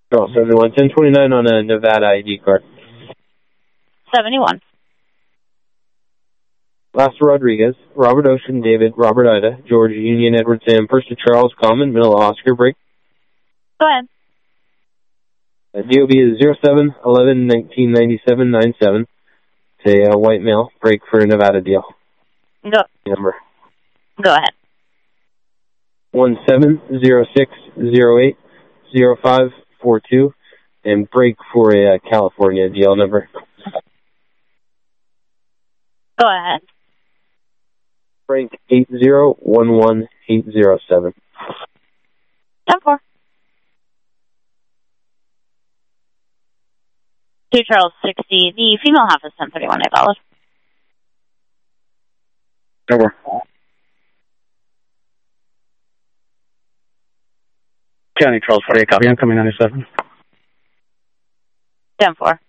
Charles 71, 1029 on a Nevada ID card. 71. Last Rodriguez, Robert Ocean, David, Robert Ida, George, Union, Edward, Sam, first to Charles, Common, middle Oscar, break. Go ahead. DOB is 07-11-1997-97. It's a white male, break for a Nevada deal. Go. Number. Go ahead. 1706080542 and break for a California deal number. Go ahead. Break 8011807. 10-4. To Charles 60, the female half is 1031, I followed. Over. County Charles 48, copy. I'm coming 97. 10-4.